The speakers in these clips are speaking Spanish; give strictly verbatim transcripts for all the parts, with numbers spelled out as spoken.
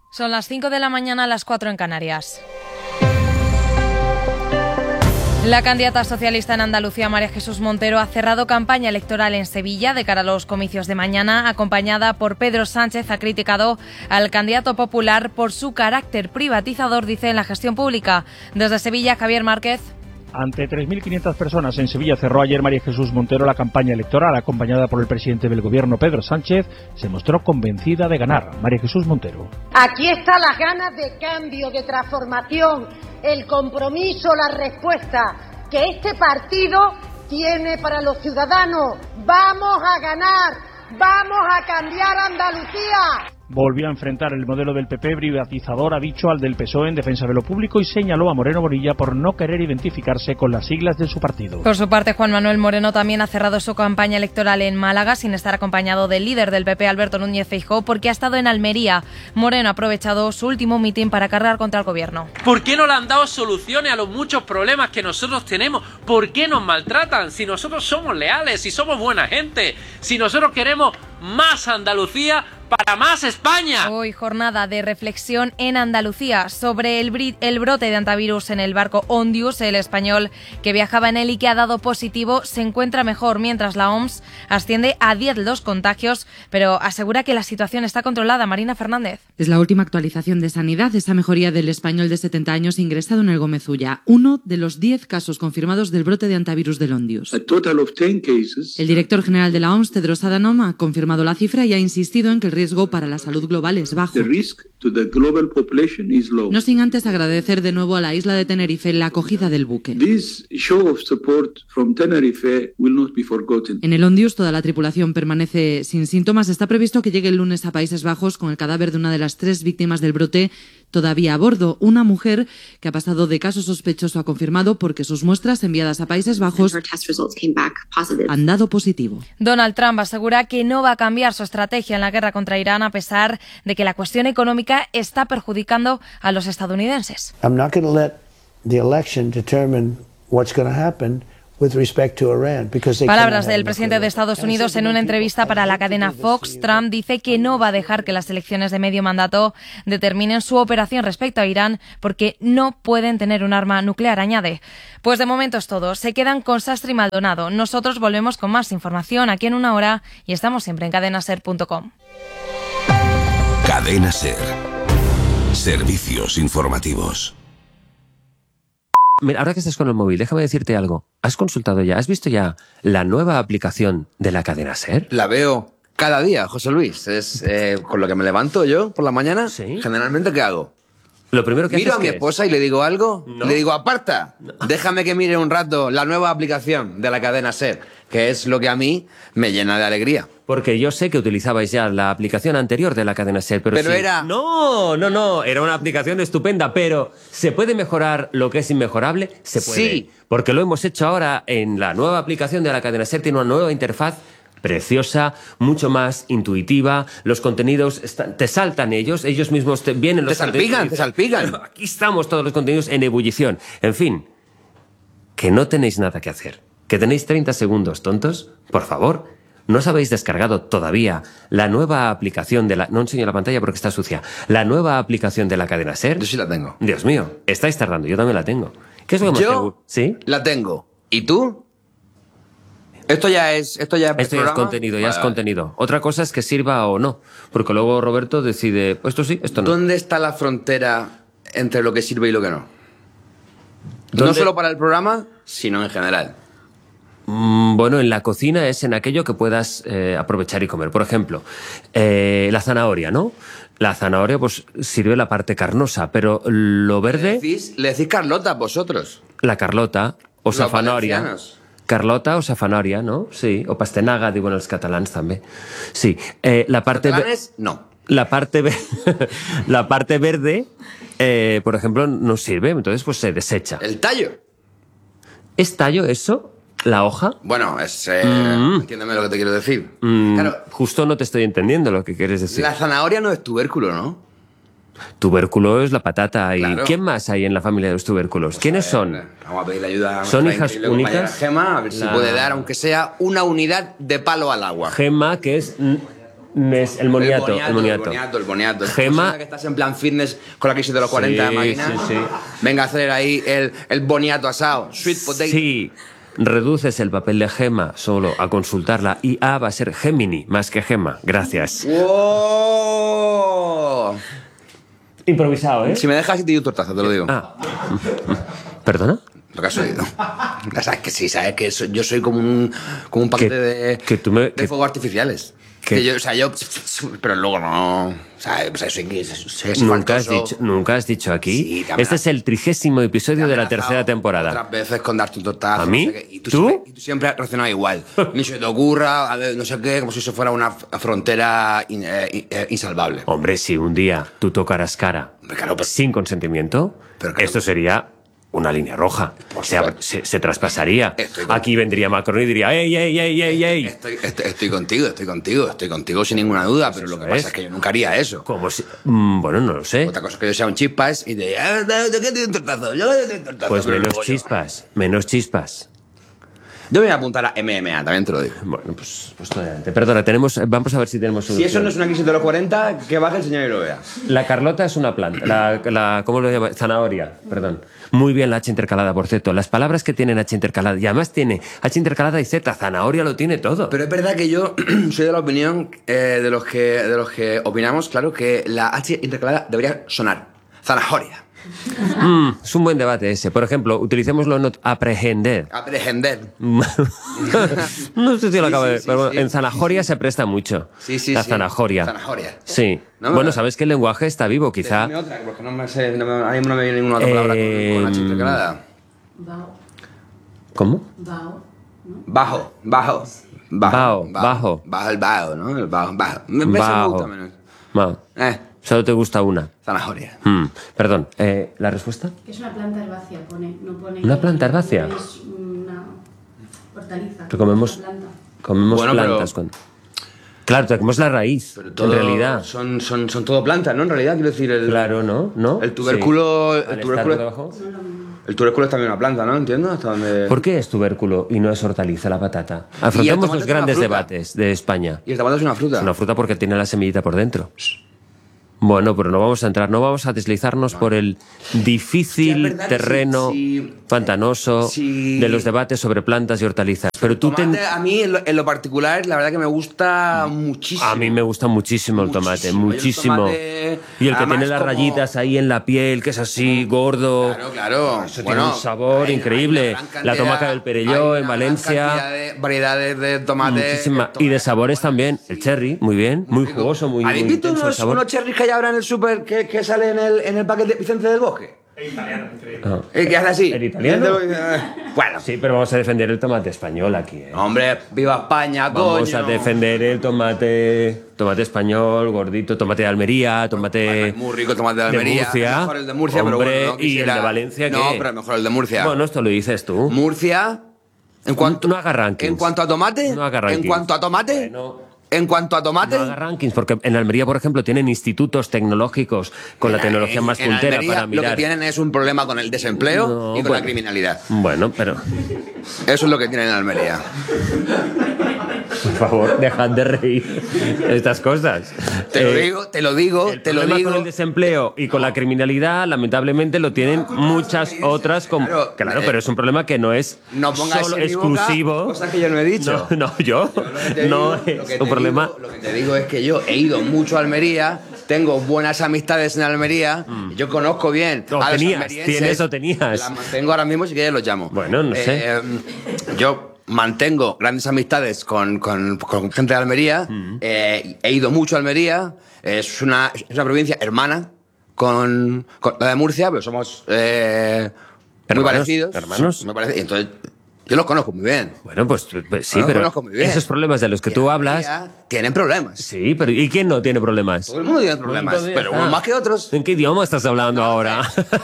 Son las cinco de la mañana, a las cuatro en Canarias. La candidata socialista en Andalucía, María Jesús Montero, ha cerrado campaña electoral en Sevilla de cara a los comicios de mañana. Acompañada por Pedro Sánchez, ha criticado al candidato popular por su carácter privatizador, dice, en la gestión pública. Desde Sevilla, Javier Márquez. Ante tres mil quinientas personas en Sevilla cerró ayer María Jesús Montero la campaña electoral. Acompañada por el presidente del gobierno, Pedro Sánchez, se mostró convencida de ganar. María Jesús Montero. Aquí están las ganas de cambio, de transformación, el compromiso, la respuesta que este partido tiene para los ciudadanos. ¡Vamos a ganar! ¡Vamos a cambiar Andalucía! Volvió a enfrentar el modelo del P P privatizador, ha dicho, al del P S O E en defensa de lo público, y señaló a Moreno Bonilla por no querer identificarse con las siglas de su partido. Por su parte, Juan Manuel Moreno también ha cerrado su campaña electoral en Málaga sin estar acompañado del líder del P P, Alberto Núñez Feijóo, porque ha estado en Almería. Moreno ha aprovechado su último mitin para cargar contra el gobierno. ¿Por qué no le han dado soluciones a los muchos problemas que nosotros tenemos? ¿Por qué nos maltratan? Si nosotros somos leales, si somos buena gente, si nosotros queremos más Andalucía para más España. Hoy jornada de reflexión en Andalucía sobre el, bri- el brote de antivirus en el barco Ondius. El español que viajaba en él y que ha dado positivo se encuentra mejor, mientras la O M S asciende a diez los contagios, pero asegura que la situación está controlada. Marina Fernández. Es la última actualización de Sanidad, esa mejoría del español de setenta años ingresado en el Gómez Ulla, uno de los diez casos confirmados del brote de antivirus del Ondius. El director general de la O M S, Tedros Adhanom, ha confirmado la cifra y ha insistido en que el riesgo para la salud global es bajo. No sin antes agradecer de nuevo a la isla de Tenerife la acogida del buque. En el Ondius toda la tripulación permanece sin síntomas. Está previsto que llegue el lunes a Países Bajos con el cadáver de una de las tres víctimas del brote todavía a bordo. Una mujer que ha pasado de caso sospechoso a confirmado porque sus muestras enviadas a Países Bajos han dado positivo. Donald Trump asegura que no va a cambiar su estrategia en la guerra contra Irán, a pesar de que la cuestión económica está perjudicando a los estadounidenses. I'm not going to let the election determine what's going to happen with respect to Iran, because they Palabras del presidente de Estados Unidos en una entrevista para la cadena Fox. Trump dice que no va a dejar que las elecciones de medio mandato determinen su operación respecto a Irán, porque no pueden tener un arma nuclear, añade. Pues de momento es todo. Se quedan con Sastre y Maldonado. Nosotros volvemos con más información aquí en una hora y estamos siempre en cadena ser punto com. Cadena Ser. Servicios informativos. Mira, ahora que estás con el móvil, déjame decirte algo. ¿Has consultado ya, has visto ya la nueva aplicación de la cadena SER? La veo cada día, José Luis. Es eh, con lo que me levanto yo por la mañana. ¿Sí? Generalmente, ¿qué hago? Lo primero que Miro haces a mi ¿qué esposa es? y le digo algo. No. Le digo, aparta, no. Déjame que mire un rato la nueva aplicación de la cadena SER, que es lo que a mí me llena de alegría. Porque yo sé que utilizabais ya la aplicación anterior de la cadena SER, pero, Pero sí. era... No, no, no, era una aplicación estupenda, pero ¿se puede mejorar lo que es inmejorable? Se puede. Sí. Porque lo hemos hecho ahora en la nueva aplicación de la cadena SER, tiene una nueva interfaz preciosa, mucho más intuitiva, los contenidos están, te saltan ellos, ellos mismos te vienen los Te salpican, te salpican. Aquí estamos todos los contenidos en ebullición. En fin, que no tenéis nada que hacer, que tenéis treinta segundos, tontos, por favor. ¿No os habéis descargado todavía la nueva aplicación de la... No enseño la pantalla porque está sucia. La nueva aplicación de la cadena SER. Yo sí la tengo. Dios mío, estáis tardando, yo también la tengo. ¿Qué es lo que más Yo te gu- ¿Sí? la tengo. ¿Y tú? Esto ya es... Esto ya es, Esto ya es programa? contenido, ya Vale, es vale. contenido. Otra cosa es que sirva o no. Porque luego Roberto decide, pues esto sí, esto no. ¿Dónde está la frontera entre lo que sirve y lo que no? ¿Dónde? No solo para el programa, sino en general. Mm, Bueno, en la cocina es en aquello que puedas eh, aprovechar y comer. Por ejemplo, eh, la zanahoria, ¿no? La zanahoria pues sirve la parte carnosa, pero lo ¿Le verde, decís, le decís Carlota vosotros? la carlota o Los safanoria. valencianos. Carlota o safanoria, ¿no? Sí, o pastenaga, digo en els catalans també. Sí, eh, la parte... ve- ¿Catalanes? No. La parte, ve- la parte verde, eh, por ejemplo, no sirve, entonces pues se desecha. ¿El tallo? ¿Es tallo eso? ¿La hoja? Bueno, es... Eh, Mm. Entiéndeme lo que te quiero decir. Mm, Claro, Justo no te estoy entendiendo lo que quieres decir. la zanahoria no es tubérculo, ¿no? Tubérculo es la patata. ¿Y Claro. quién más hay en la familia de los tubérculos? ¿Quiénes son? Eh, Vamos a pedirle ayuda a ¿Son nuestra hijas increíble compañera únicas? Gema, a ver si La- puede dar, aunque sea una unidad de palo al agua. Gemma, que es... mm, Es el moniato, el boniato. el boniato. El boniato, el boniato. Gema. Que estás en plan fitness con la crisis de los cuarenta Sí, de máquina. sí, sí. Venga a hacer ahí el, el boniato asado. Sweet potato. Sí. Reduces el papel de Gema solo a consultarla y A va a ser Gemini más que Gema. Gracias. ¡Wow! Improvisado, ¿eh? Si me dejas, te doy un tortazo, te lo digo. Ah. ¿Perdona? Lo que has oído. Ya sabes que sí, sabes que so- yo soy como un, como un paquete Que- de, que tú me- de que- fuegos artificiales. que- Que yo, o sea, yo... Pero luego no... O sea, o sea, soy, soy, soy Nunca has, faltoso. dicho, nunca has dicho aquí. Sí, te Este es el trigésimo episodio de la amenazado tercera temporada. Otras veces con darte un tortazo. ¿A mí? no sé qué, y tú, ¿Tú? Siempre, y tú siempre has reaccionado igual. Ni se te ocurra, a ver, no sé qué, como si eso fuera una f- frontera in- eh, in- eh, insalvable. Hombre, si un día tú tocaras cara Hombre, claro, pero- sin consentimiento, Pero claro. esto sería una línea roja. Por Se, supuesto. se- se traspasaría. Estoy con- Aquí vendría Macron y diría, ¡ey, ey, ey, ey, ey! Estoy, estoy, estoy contigo, estoy contigo, estoy contigo sin ninguna duda, pero lo que eso pasa es. es que yo nunca haría eso. Como si... mm, bueno, no lo sé. Otra cosa es que yo sea un chispas y te diga, "Ah, ¿de qué te doy un tortazo? Yo te doy un tortazo". Pues Pero menos luego yo- chispas, menos chispas. Yo me voy a apuntar a M M A, también te lo digo. Bueno, pues, pues adelante. Perdona, tenemos, vamos a ver si tenemos Si solución. eso no es una crisis de los cuarenta, que baje el señor y lo vea. La Carlota es una planta. La, la- ¿Cómo lo llama? Zanahoria, perdón. Muy bien la H intercalada, por cierto. Las palabras que tienen H intercalada, y además tiene H intercalada y Z. Zanahoria lo tiene todo. Pero es verdad que yo soy de la opinión eh, de, los que, de los que opinamos, claro, que la H intercalada debería sonar. Zanahoria. Mm, es un buen debate ese. Por ejemplo, utilicémoslo en ot- aprehender. Aprehender. no sé si lo Sí, acabo Eh, de... sí, pero sí, en sí. zanahoria se presta mucho. Sí, sí, la sí. zanahoria. Zanahoria. Sí. No me bueno, va. sabes que el lenguaje está vivo, quizá. Dime otra, porque no me sé, no me, ahora mismo no me viene ninguna otra palabra con, con H Eh, intercalada. ¿Cómo? Bajo, bajo. Bajo, Bao, bajo. Bajo el bajo, ¿no? El bajo, bajo. Me, me Bajo. gusta menos. Bao. Eh, Solo te gusta una. zanahoria. Mm, Perdón, eh, ¿la respuesta? Que es una planta herbácea, pone, no pone... ¿Una planta herbácea? No es una hortaliza. Que comemos, una planta. comemos Bueno, pero- plantas. Con... Claro, te comemos la raíz, Pero en todo realidad. Son, son, son todo plantas, ¿no? En realidad, quiero decir, el, Claro, ¿no? ¿No? el tubérculo... Sí. El Al estar tubérculo, por debajo. el tubérculo es también una planta, ¿no? Entiendo hasta donde... ¿Por qué es tubérculo y no es hortaliza la patata? Afrontemos tomate los es una grandes fruta. debates de España. Y el tomate es una fruta. Es una fruta porque tiene la semillita por dentro. Bueno, pero no vamos a entrar, no vamos a deslizarnos por el difícil Sí, es verdad que terreno sí, sí. pantanoso Sí. de los debates sobre plantas y hortalizas. Pero tú te... Tomate, a mí, en lo, en lo particular, la verdad que me gusta muchísimo. A mí me gusta muchísimo el tomate, Muchísimo. muchísimo. Yo el tomate, Y el que además, tiene las como- rayitas ahí en la piel, que es así, gordo. Claro, claro. Eso Bueno, tiene un sabor hay- increíble. hay una gran La cantidad- tomaca del hay Perelló una en gran Valencia. cantidad de variedades de tomate. Muchísima. que Y de toma- sabores también. El cherry, muy bien, muy rico. jugoso, muy, muy ¿Habéis visto intenso el unos, sabor. unos cherries que hay ahora en el súper que, que sale en el, en el paquete Vicente del Bosque? Ah. ¿El que hace así? ¿El italiano? Bueno. Sí, pero vamos a defender el tomate español aquí. ¿eh? Hombre, viva España, Vamos coño. a defender el tomate, tomate español, gordito, tomate de Almería, tomate Muy rico el tomate de Almería. Murcia. Mejor el de Murcia, Hombre, pero bueno, no y el quisiera- de Valencia, No, ¿qué? pero mejor el de Murcia. Bueno, esto lo dices tú. Murcia, en cuanto, No haga rankings. en cuanto a tomate, No haga en rankings. cuanto a tomate, Bueno. en cuanto a tomate, No haga rankings, porque en Almería, por ejemplo, tienen institutos tecnológicos con la en- tecnología en- más en puntera Almería para mirar. Lo que tienen es un problema con el desempleo No, y con bueno. la criminalidad. Bueno, pero Eso es lo que tienen en Almería. por favor, dejad de reír de estas cosas. Te lo Eh, digo, te lo digo, El te lo problema digo. con el desempleo y con la criminalidad, lamentablemente, lo tienen muchas otras. Como... Claro, Claro, eh, pero es un problema que no es No pongas solo en mi boca exclusivo. cosas que yo no he dicho. No, no, yo. Lo que te No digo- lo que es te un problema. digo- lo que te digo es que yo he ido mucho a Almería, tengo buenas amistades en Almería, y yo conozco bien O a los tenías, almerienses. tienes o tenías. Las mantengo ahora mismo, si quieres los llamo. Bueno, no sé. Eh, yo mantengo grandes amistades con, con- con gente de Almería, Mm. eh, he ido mucho a Almería, es una, es una provincia hermana con, con la de Murcia, pero somos eh, muy Hermanos, parecidos. hermanos. Me parece, y entonces, yo los conozco muy bien. Bueno, pues, pues sí, No lo pero conozco muy bien. esos problemas de los que Y tú en hablas. Almería tienen problemas. Sí, pero ¿y quién no tiene problemas? Todo el mundo tiene problemas, Entonces, pero ah, unos más que otros. ¿En qué idioma estás hablando ahora?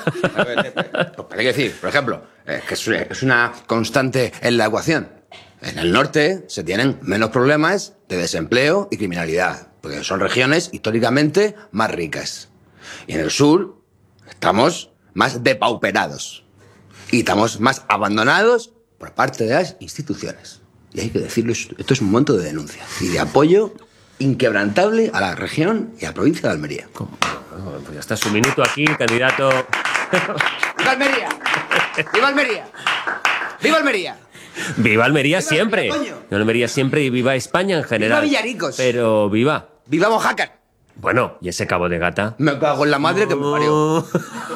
Pues hay que decir, por ejemplo, eh, que es una- es una constante en la ecuación. En el norte se tienen menos problemas de desempleo y criminalidad, porque son regiones históricamente más ricas. Y en el sur estamos más depauperados y estamos más abandonados por parte de las instituciones. Y hay que decirlo, esto es un momento de denuncia y de apoyo inquebrantable a la región y a la provincia de Almería. ¿Cómo? Pues ya está su minuto aquí, candidato. ¡Viva Almería! ¡Viva Almería! ¡Viva Almería! ¡Viva Almería ¡Viva siempre! Almería, coño! Viva Almería siempre y viva España en general. ¡Viva Villaricos! Pero viva. ¡Viva Mojácar! Bueno, ¿y ese Cabo de Gata? Me cago en la madre que me parió.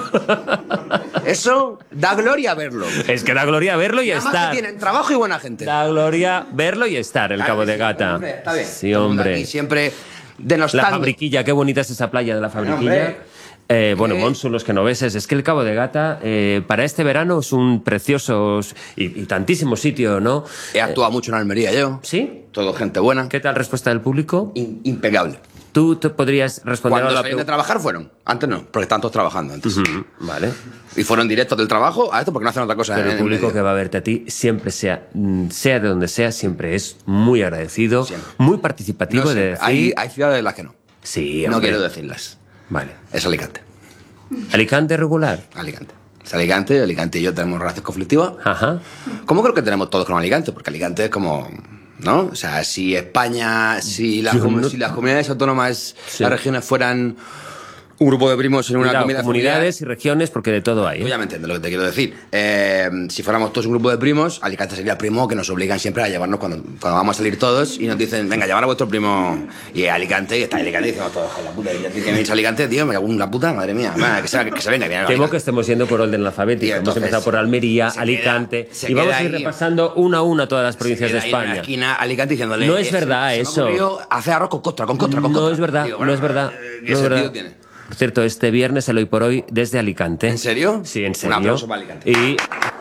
Eso da gloria verlo. Es que da gloria verlo y Además estar. que tienen trabajo y buena gente. Da gloria verlo y estar, el Claro Cabo que de sí, Gata. hombre, está bien. Sí, Todo el mundo hombre. aquí siempre La denostando. Fabriquilla, qué bonita es esa playa de la Fabriquilla. Hombre. Eh, bueno, ¿Qué? Monsu, los genoveses, es que el Cabo de Gata eh, para este verano es un precioso y, y tantísimo sitio, ¿no? He actuado mucho en Almería yo. ¿Sí? Todo gente buena. ¿Qué tal respuesta del público? In- impecable. ¿Tú te podrías responder Cuando a la salían de pregunta? trabajar fueron. Antes no, porque estaban todos trabajando antes. Vale. Y fueron directos del trabajo a esto porque no hacen otra cosa. Pero en el el público medio. que va a verte a ti, siempre sea, mm, sea de donde sea, siempre es muy agradecido, Siempre. muy participativo No de sé, decir... hay, hay ciudades en las que no. Sí, No hombre. quiero decirlas. Vale. Es Alicante. ¿Alicante regular? Alicante. Es Alicante, Alicante y yo tenemos relación conflictiva. Ajá. Como creo que tenemos todos con Alicante, porque Alicante es como, ¿no? O sea, si España, si las, Yo comu- no- si las comunidades autónomas, Sí. las regiones fueran un grupo de primos en una Cuidado, comunidad comunidades familiar, y regiones, porque de todo hay. ¿eh? tú ya me entiendes lo que te quiero decir. Eh, si fuéramos todos un grupo de primos, Alicante sería el primo que nos obligan siempre a llevarnos cuando, cuando vamos a salir todos y nos dicen, venga, llevar a vuestro primo. Y Alicante, y está Alicante, y decimos todos, "Joder, la puta, y ya tiene que venirse a Alicante, tío, me cago en la puta, madre mía, venga, que, se, que, que se venga, que viene a Temo Alicante". que estemos yendo por orden alfabético. Y Hemos entonces, empezado por Almería, se queda- Alicante, se y vamos queda a ir ahí- repasando una a una todas las provincias de Se queda ahí en la España. esquina Alicante diciéndole, No es "Eh, verdad se me eso. ocurrió hacer arroz con costra, con costra, con No costra". es verdad, Digo, no bueno, es verdad. eh, No ¿Qué es sentido verdad. tiene? Por cierto, este viernes el Hoy por Hoy desde Alicante. ¿En serio? Sí, en Un serio. aplauso para Alicante. Y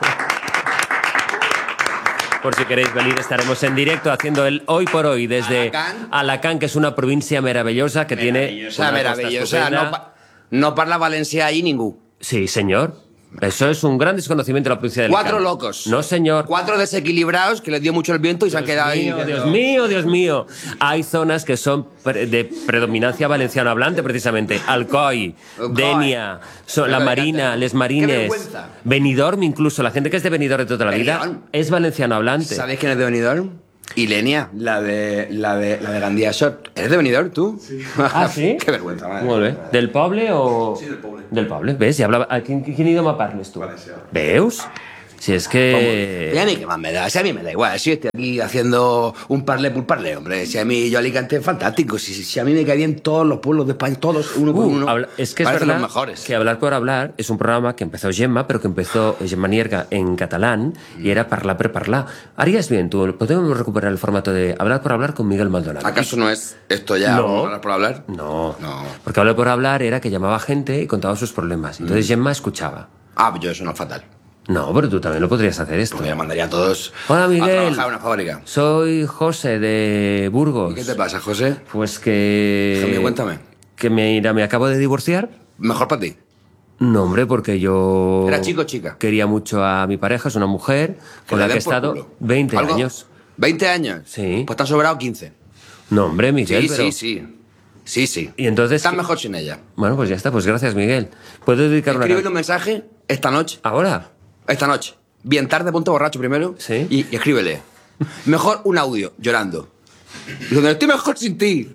por si queréis venir, estaremos en directo haciendo el Hoy por Hoy desde Alacant. Alacant, que es una provincia maravillosa que tiene Maravillosa, una costa maravillosa. estupenda. No, pa- no parla valencià ahí ningú. Sí, señor. Eso es un gran desconocimiento de la provincia de Alicante. Cuatro locos. No, señor. Cuatro desequilibrados que les dio mucho el viento y se han quedado ahí. Mío, Dios mío, Dios mío. Hay zonas que son pre- de predominancia valenciano hablante, precisamente. Alcoi, Alcoi. Denia, so- la Qué Marina, Les Marines, vergüenza. Benidorm incluso. La gente que es de Benidorm de toda la vida Benidorm. es valenciano hablante. ¿Sabéis quién es de Benidorm? Ilenia, la de la de la de Gandía Short. ¿Eres de Benidorm tú? Sí. Ah, sí? Qué vergüenza, madre. Molt bé. Del poble o...? Sí, del poble. Del poble. Ves? Ja hablava... A quin, quin idioma parles tu? Valencià. Veus? Si és que... Y a mí qué más me da, si a mí me da igual, si estoy aquí haciendo un parlé por parlé, hombre, si a mí yo Alicante es fantástico, si, si a mí me caen bien todos los pueblos de España, todos, uno por Uh, uno, habla- es que es parecen verdad los mejores. que Hablar por Hablar es un programa que empezó Gemma, pero que empezó Gemma Nierga en catalán y era Parlar per Parlar. Harías bien, tú, podemos recuperar el formato de Hablar por Hablar con Miguel Maldonado. ¿Acaso no es esto ya No. hablar por hablar? No, No. porque Hablar por Hablar era que llamaba gente y contaba sus problemas. Entonces Gemma escuchaba. Ah, yo eso no es fatal. No, pero tú también lo podrías hacer esto. Porque me mandaría a todos Hola, a Miguel. trabajar en una fábrica. Soy José de Burgos. ¿Y qué te pasa, José? Pues que... Hijo mío, cuéntame. Que me, me acabo de divorciar. Mejor para ti. No, hombre, porque yo... ¿Era chico o chica? Quería mucho a mi pareja, es una mujer con le la que he den por estado culo. veinte ¿Algo? años. ¿veinte años? Sí. Pues te han sobrado quince. No, hombre, Miguel, Sí, pero... sí, sí. Sí, sí. Y entonces... Estás mejor sin ella. Bueno, pues ya está, pues gracias, Miguel. ¿Puedo dedicar una... Escríbele un mensaje esta noche. ¿Ahora? Esta noche. Bien tarde, ponte borracho primero. Sí. Y, y escríbele. Mejor un audio, llorando. Donde estoy mejor sin ti.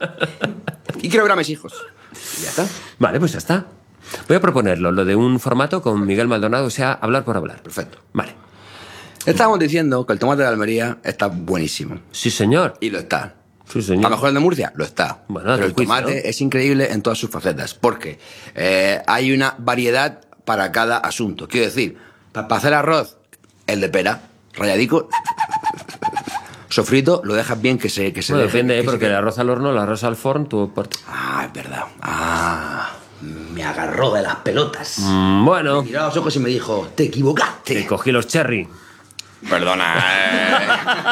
Y quiero ver a mis hijos. Y ya está. Vale, pues ya está. Voy a proponerlo, lo de un formato con Miguel Maldonado, o sea, hablar por hablar. Perfecto. Vale. Estábamos diciendo que el tomate de Almería está buenísimo. Sí, señor. Y lo está. Sí, señor. ¿A mejor el de Murcia? Lo está. Bueno, a Pero tu el juicio, tomate ¿no? es increíble en todas sus facetas. Porque eh, hay una variedad para cada asunto. Quiero decir, para hacer arroz, el de pera, rayadico, sofrito, lo dejas bien que se... Que se Bueno, deje- depende, ¿eh? que se Porque el quede. arroz al horno, el arroz al forn, tú... por- Ah, es verdad. Ah, me agarró de las pelotas. Mm, bueno, Me miró a los ojos y me dijo, te equivocaste. te cogí los cherry. Perdona. eh.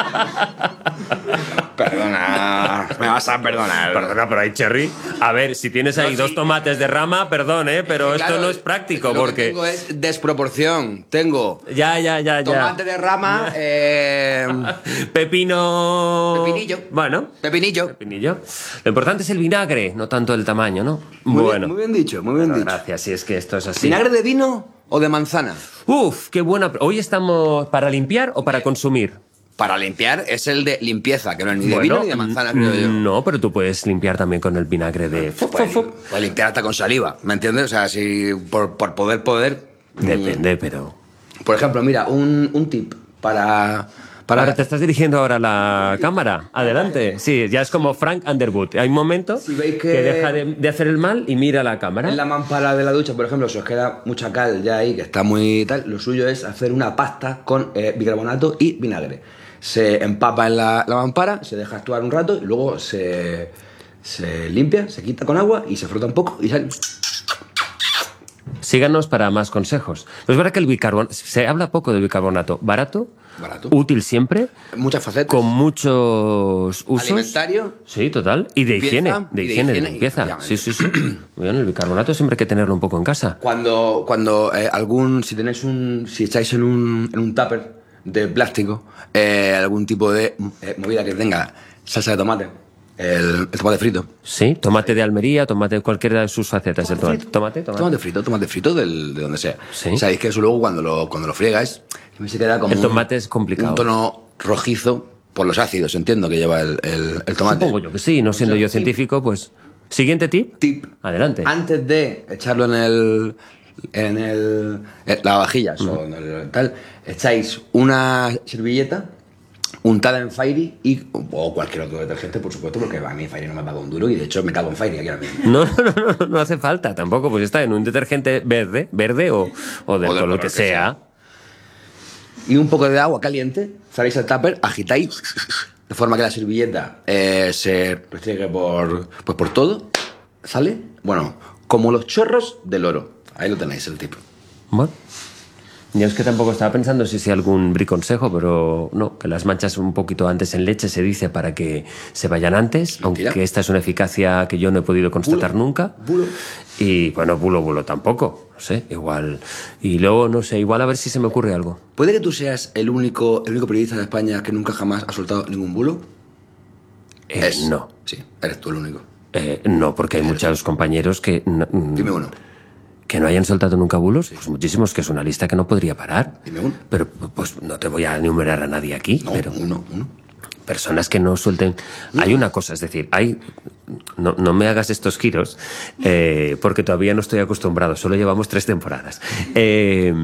Perdona. Me vas a perdonar. Perdona, pero hay cherry. A ver, si tienes ahí No, dos sí. tomates de rama, perdón, ¿eh? Pero esto Claro, no es práctico, lo porque... que tengo es desproporción. Tengo Ya, ya, ya, ya. tomate de rama, eh, Pepino... Pepinillo. Bueno, pepinillo. pepinillo. Lo importante es el vinagre, no tanto el tamaño, ¿no? Muy bueno. bien, muy bien dicho, muy bien dicho. Gracias, si es que esto es así. ¿Vinagre de vino o de manzana? Uf, qué buena... ¿Hoy estamos para limpiar o para consumir? para limpiar es el de limpieza, que no es ni de Bueno, vino ni de manzana, creo yo. No, pero tú puedes limpiar también con el vinagre de... Puedes, puedes limpiar hasta con saliva, ¿me entiendes? O sea, si por, por poder, poder... Depende, pero... Por ejemplo, mira, un, un tip para... Para... Ahora te estás dirigiendo ahora a la cámara. Adelante. Sí, ya es como Frank Underwood. Hay un momento si veis que... que deja de, de hacer el mal y mira a la cámara. En la mampara de la ducha, por ejemplo, si os queda mucha cal ya ahí, que está muy tal, lo suyo es hacer una pasta con eh, bicarbonato y vinagre. Se empapa en la, la mampara, se deja actuar un rato y luego se, se limpia, se quita con agua y se frota un poco y sale... Síganos para más consejos. Es verdad que el bicarbonato... Se habla poco del bicarbonato. Barato... Barato. Útil siempre. Muchas facetas. Con muchos usos. Alimentario. Sí, total. Y de limpieza, higiene. De y de higiene, de higiene, limpieza. Sí, sí, sí. Bueno, el bicarbonato siempre hay que tenerlo un poco en casa. Cuando, cuando eh, algún... Si tenéis un... Si estáis en un, en un tupper de plástico, eh, algún tipo de eh, movida que tenga salsa de tomate, el, el tomate frito. Sí, tomate de Almería, tomate de cualquiera de sus facetas. El tomate, tomate, tomate. Tomate frito, tomate frito del, de donde sea. ¿Sí? Sabéis que eso luego cuando lo, cuando lo friegas se queda como el tomate un, es complicado. Un tono rojizo por los ácidos, entiendo, que lleva el, el, el tomate. Supongo yo que sí, no siendo yo científico, pues... Siguiente tip. Tip. Adelante. Antes de echarlo en el... En el... En la vajilla, no. o en el, tal, echáis una servilleta untada en Fairy y, o cualquier otro detergente, por supuesto, porque a mí Fairy no me paga un duro y de hecho me cago en Fairy aquí ahora mismo. No, no, no, no, no hace falta tampoco, pues está en un detergente verde, verde o, o del color que, que sea. sea. Y un poco de agua caliente, sacáis el tupper, agitáis, de forma que la servilleta eh, se restriegue por, pues por todo, ¿sale? Bueno, como los chorros del oro. Ahí lo tenéis, el tip. Bueno. Yo es que tampoco estaba pensando si sea algún briconsejo, pero no, que las manchas un poquito antes en leche se dice para que se vayan antes, Mentira. Aunque esta es una eficacia que yo no he podido constatar bulo. nunca. Bulo. Y bueno, bulo, bulo tampoco, no sé, igual. Y luego, no sé, igual a ver si se me ocurre algo. ¿Puede que tú seas el único, el único periodista de España que nunca jamás ha soltado ningún bulo? Eh, es. No. Sí, eres tú el único. Eh, no, porque hay muchos tú? compañeros que... No, Dime uno. ¿Que no hayan soltado nunca bulos? Pues muchísimos, que es una lista que no podría parar. Dime uno. Pero pues no te voy a enumerar a nadie aquí. No, pero uno, uno. Personas que no suelten... No. Hay una cosa, es decir, hay... No, no me hagas estos giros, eh, porque todavía no estoy acostumbrado, solo llevamos tres temporadas. Eh,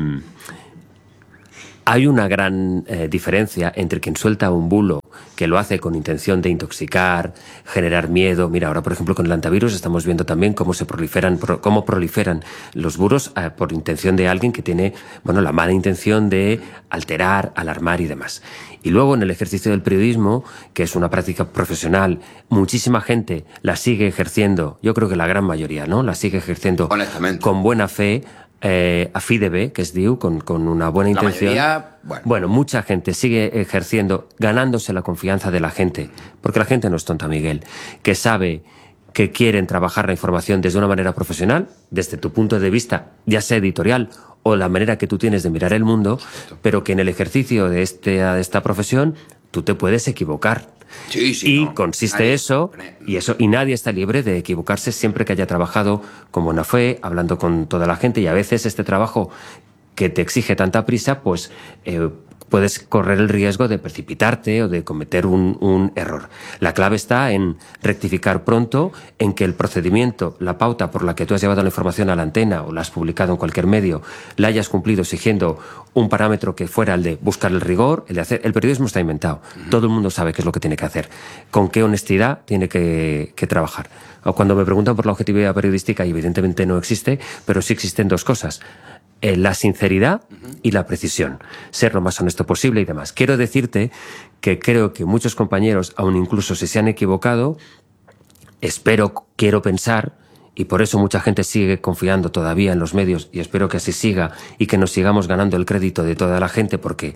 hay una gran eh, diferencia entre quien suelta un bulo que lo hace con intención de intoxicar, generar miedo. Mira, ahora por ejemplo con el antivirus estamos viendo también cómo se proliferan, pro, cómo proliferan los bulos eh, por intención de alguien que tiene, bueno, la mala intención de alterar, alarmar y demás. Y luego en el ejercicio del periodismo, que es una práctica profesional, muchísima gente la sigue ejerciendo, yo creo que la gran mayoría, ¿no? La sigue ejerciendo con buena fe, eh, a fi de bé, que es diu, con, con una buena intención. La mayoría, bueno. bueno, mucha gente sigue ejerciendo, ganándose la confianza de la gente, porque la gente no es tonta, Miguel, que sabe que quieren trabajar la información desde una manera profesional, desde tu punto de vista, ya sea editorial o la manera que tú tienes de mirar el mundo, pero que en el ejercicio de, este, de esta profesión tú te puedes equivocar. Sí, sí, y no. consiste nadie, eso, y eso, y nadie está libre de equivocarse siempre que haya trabajado con buena fe, hablando con toda la gente, y a veces este trabajo que te exige tanta prisa, pues eh, puedes correr el riesgo de precipitarte o de cometer un, un error. La clave está en rectificar pronto, en que el procedimiento, la pauta por la que tú has llevado la información a la antena o la has publicado en cualquier medio, la hayas cumplido exigiendo un parámetro que fuera el de buscar el rigor, el de hacer... El periodismo está inventado. Uh-huh. Todo el mundo sabe qué es lo que tiene que hacer. Con qué honestidad tiene que, que trabajar. O cuando me preguntan por la objetividad periodística, y evidentemente no existe, pero sí existen dos cosas. Eh, la sinceridad y la precisión, ser lo más honesto posible y demás. Quiero decirte que creo que muchos compañeros, aun incluso si se han equivocado, espero, quiero pensar, y por eso mucha gente sigue confiando todavía en los medios, y espero que así siga y que nos sigamos ganando el crédito de toda la gente, porque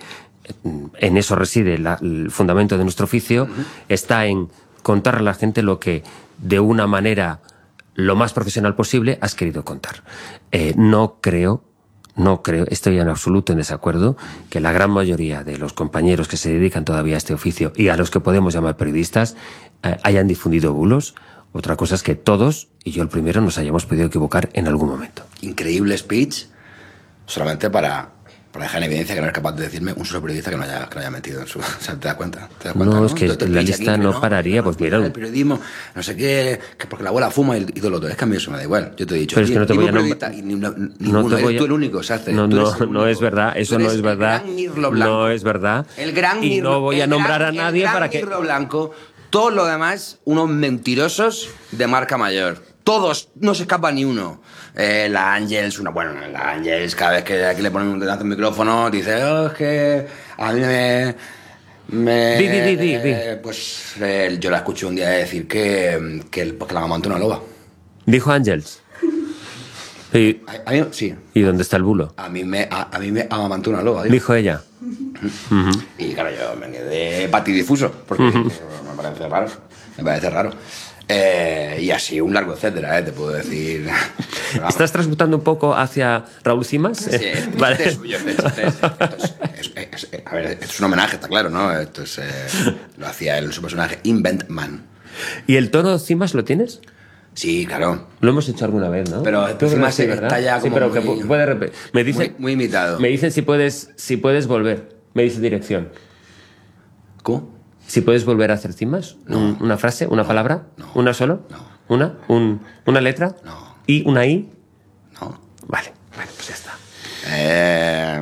en eso reside la, el fundamento de nuestro oficio, uh-huh. está en contar a la gente lo que de una manera lo más profesional posible has querido contar. Eh, no creo No creo, estoy en absoluto en desacuerdo, que la gran mayoría de los compañeros que se dedican todavía a este oficio y a los que podemos llamar periodistas eh, hayan difundido bulos. Otra cosa es que todos, y yo el primero, nos hayamos podido equivocar en algún momento. Increíble speech, solamente para Por dejar en evidencia que no eres capaz de decirme un solo periodista que no haya, que no haya metido en su... O sea, ¿te das cuenta? ¿Te das cuenta no, no, es que Entonces, la lista aquí, no, no pararía, pues mira... El periodismo, no sé qué, que porque la abuela fuma y todo lo otro. Es que a mí eso me da igual, yo te he dicho. Pero es que no te voy a nombrar... Ninguno, no te voy eres a... tú el único, se hace. No, no, no es verdad, eso no es verdad. No es verdad. El gran y no voy a nombrar gran, a nadie el gran para que... Mirlo Blanco, todos los demás, unos mentirosos de marca mayor. Todos, no se escapa ni uno. Eh, la Ángels, una, bueno, la Ángels, cada vez que aquí le ponen un dedazo un micrófono, dice, oh, es que a mí me... me di, di, di, di, di. Eh, pues eh, yo la escuché un día decir que, que, el, que la amamantó una loba. Dijo Ángels. Y, a, a mí, sí. ¿Y dónde está el bulo? A mí me, a, a mí me amamantó una loba. Dijo, dijo ella. Uh-huh. Y claro, yo me quedé patidifuso, porque uh-huh. me parece raro, me parece raro. Eh, y así un largo etcétera, eh, te puedo decir. ¿Estás transmutando un poco hacia Raúl Cimas? Sí, eh, vale. Es suyo, es, es, es, es, es, a ver, esto es un homenaje, está claro, ¿no? Esto es, eh, lo hacía él en su personaje Invent Man. ¿Y el tono Cimas lo tienes? Sí, claro. Lo hemos hecho alguna vez, ¿no? Pero Cimas sí, está ya como sí, pero muy, que puede repetir. Me dicen, muy, muy imitado. Me dicen si puedes, si puedes volver. Me dice dirección. ¿Cómo? Si puedes volver a hacer cimas, no. una frase, una no. palabra, no. una solo, no. una, un, una letra, no. y una i, no. Vale, vale, pues ya está. Eh...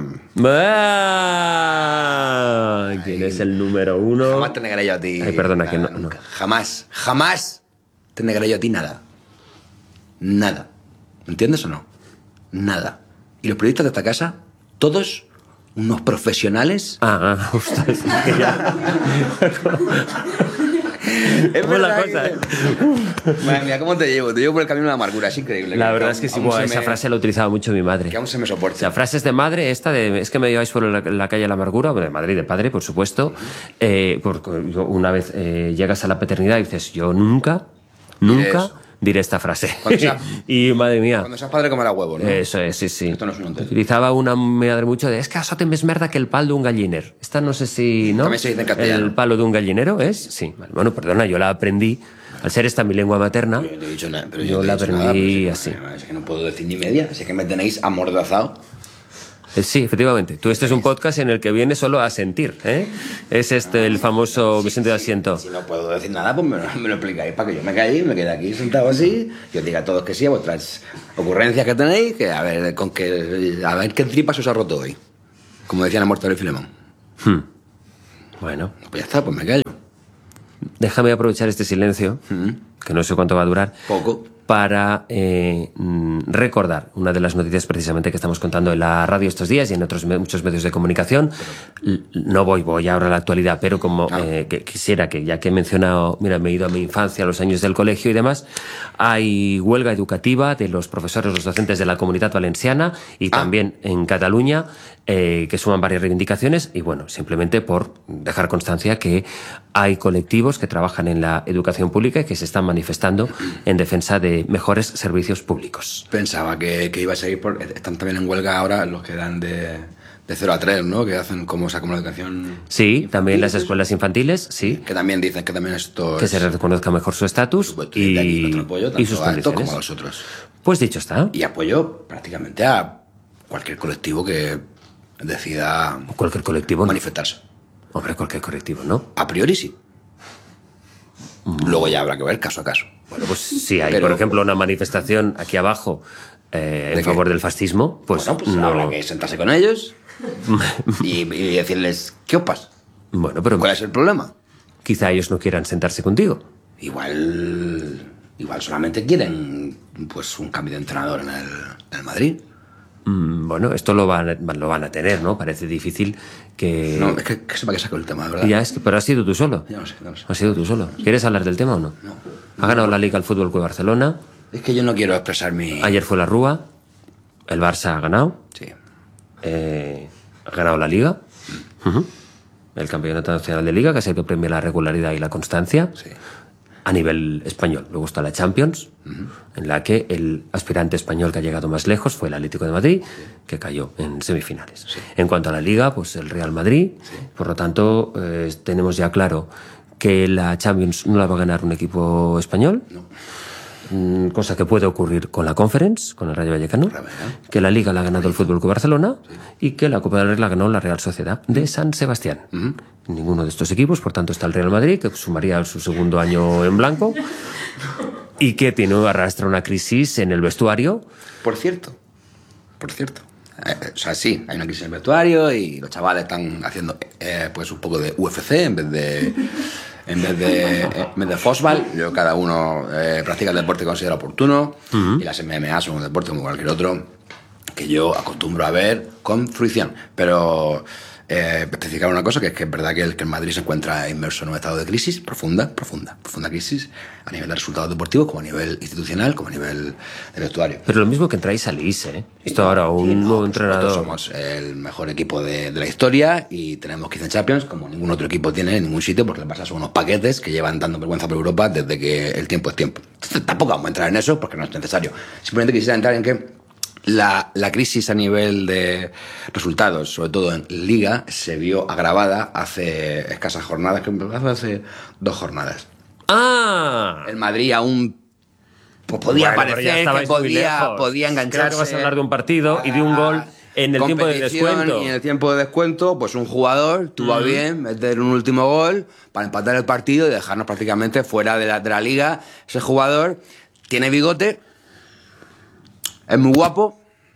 Ah, ¿quién Ay, es el número uno? Jamás te negaré yo a ti. Ay, perdona, nada, que no, nunca. no. Jamás, jamás te negaré yo a ti nada. Nada. ¿Entiendes o no? Nada. Y los periodistas de esta casa, todos unos profesionales. Ah, ah, ostras, es que ya. Es verdad la que... cosa, ¿eh? Madre mía, ¿cómo te llevo? Te llevo por el camino de la amargura, es increíble. La verdad es que sí, bueno, esa me... frase la utilizaba mucho mi madre. Que aún se me soporta. O sea, frases de madre, esta de es que me lleváis por la, la calle de la amargura, de madre y de padre, por supuesto. Uh-huh. eh, porque una vez eh, llegas a la paternidad y dices, yo nunca, nunca diré esta frase. Sea, y madre mía. Cuando seas padre, comerá huevo, ¿no? Eso es, sí, sí. Esto no es un tonto. Utilizaba una mi madre mucho de es que eso te més merda que el pal de un galliner. Esta no sé si, ¿no? También se dice en castellano. El palo de un gallinero es, sí. Bueno, perdona, yo la aprendí. Al ser esta mi lengua materna, yo, no he dicho nada, pero yo, yo la he dicho aprendí nada, así. Es que no puedo decir ni media, así que me tenéis amordazado. Sí, efectivamente. Tú, este es un podcast en el que vienes solo a sentir, ¿eh? Es este el famoso sí, me siento de sí, asiento. Si no puedo decir nada, pues me lo, me lo explicáis para que yo me calle y me quede aquí sentado así y os diga a todos que sí a vuestras ocurrencias que tenéis, que a ver, con que, a ver qué tripas os ha roto hoy. Como decía la muerte de Filemón. Hmm. Bueno. Pues ya está, pues me callo. Déjame aprovechar este silencio, Mm-hmm. que no sé cuánto va a durar. Poco. Para eh, recordar una de las noticias precisamente que estamos contando en la radio estos días y en otros me muchos medios de comunicación. No voy, voy ahora a la actualidad, pero como ah. eh, que quisiera que, ya que he mencionado, mira, me he ido a mi infancia, a los años del colegio y demás, hay huelga educativa de los profesores, los docentes de la Comunitat Valenciana y ah. también en Cataluña, eh, que suman varias reivindicaciones y bueno, simplemente por dejar constancia que hay colectivos que trabajan en la educación pública y que se están manifestando en defensa de mejores servicios públicos. Pensaba que, que iba a seguir por... Están también en huelga ahora los que dan de, de cero a tres, ¿no? Que hacen como, o sea, como la educación... Sí, también las escuelas infantiles, sí. Que también dicen que también esto Que es... se reconozca mejor su estatus y, y, apoyo, y sus condiciones. Como a los otros. Pues dicho está. Y apoyo prácticamente a cualquier colectivo que decida... O cualquier colectivo, manifestarse. No. Hombre, cualquier colectivo, ¿no? A priori sí. Mm. Luego ya habrá que ver caso a caso. Bueno, pues si hay, Pero, por ejemplo, una manifestación aquí abajo eh, en favor del fascismo, pues, bueno, pues no... habrá que sentarse con ellos y, y decirles, ¿qué opas? Bueno, pero... ¿Cuál es el problema? Quizá ellos no quieran sentarse contigo. Igual... Igual solamente quieren pues un cambio de entrenador en el, en el Madrid. Mm, bueno, esto lo van, lo van a tener, ¿no? Parece difícil que... No, es que, que sepa que saco el tema, de verdad. Ya, es que, pero has sido tú solo. Ya no sé, no sé. Has sido tú solo. ¿Quieres hablar del tema o no? No. Ha ganado la Liga al Fútbol Club Barcelona. Es que yo no quiero expresar mi... Ayer fue la Rúa. El Barça ha ganado. Sí. Eh, ha ganado la Liga. Mm. Uh-huh. El Campeonato Nacional de Liga, que ha sido premio la regularidad y la constancia. Sí. A nivel español. Luego está la Champions, uh-huh. en la que el aspirante español que ha llegado más lejos fue el Atlético de Madrid, sí. que cayó en semifinales. Sí. En cuanto a la Liga, pues el Real Madrid. Sí. Por lo tanto, eh, tenemos ya claro que la Champions no la va a ganar un equipo español. No. mmm, cosa que puede ocurrir con la Conference, con el Rayo Vallecano, que la Liga la ha ganado el Fútbol Club Barcelona y que la Copa del Rey la ganó la Real Sociedad de San Sebastián. Uh-huh. Ninguno de estos equipos, por tanto, está el Real Madrid, que sumaría su segundo año en blanco y que tiene arrastra una crisis en el vestuario. Por cierto, por cierto. Eh, o sea, sí, hay una crisis en el vestuario y los chavales están haciendo eh, pues un poco de U F C en vez de en vez de en vez de fútbol. Yo, cada uno eh, practica el deporte que considera oportuno. Uh-huh. Y las M M A son un deporte como cualquier otro que yo acostumbro a ver con fruición, pero Eh, especificar una cosa, que es que es verdad que el, que el Madrid se encuentra inmerso en un estado de crisis profunda, profunda, profunda crisis, a nivel de resultados deportivos, como a nivel institucional, como a nivel de vestuario. Pero lo mismo que entráis salís, ¿eh? Esto ahora, un sí, no, nuevo entrenador. Somos el mejor equipo de, de la historia y tenemos quince Champions, como ningún otro equipo tiene en ningún sitio, porque el Barça son unos paquetes que llevan dando vergüenza por Europa desde que el tiempo es tiempo. Entonces, tampoco vamos a entrar en eso, porque no es necesario. Simplemente quisiera entrar en que La, la crisis a nivel de resultados, sobre todo en Liga, se vio agravada hace escasas jornadas, que hace dos jornadas. ¡Ah! El Madrid aún pues, podía bueno, parecer que podía, podía engancharse. Creo que vas a hablar de un partido y de un gol en el tiempo de descuento. Y en el tiempo de descuento, pues un jugador tuvo mm. bien meter un último gol para empatar el partido y dejarnos prácticamente fuera de la, de la Liga. Ese jugador tiene bigote, es muy guapo,